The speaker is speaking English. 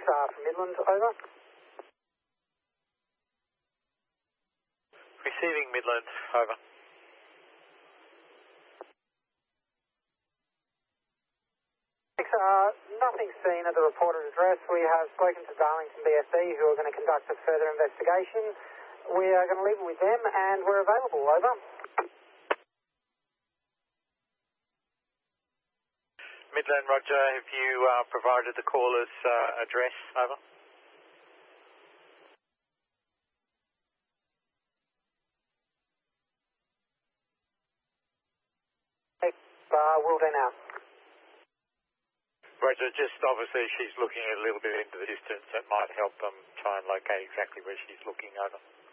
from Midland, over. Receiving Midland, over. Nothing seen at the reported address. We have spoken to Darlington BSE, who are going to conduct a further investigation. We are going to leave it with them, and we're available, over. Midland, roger. Have you provided the caller's address, over? Will do now. Roger, just obviously she's looking a little bit into the distance. That might help them try and locate exactly where she's looking, over.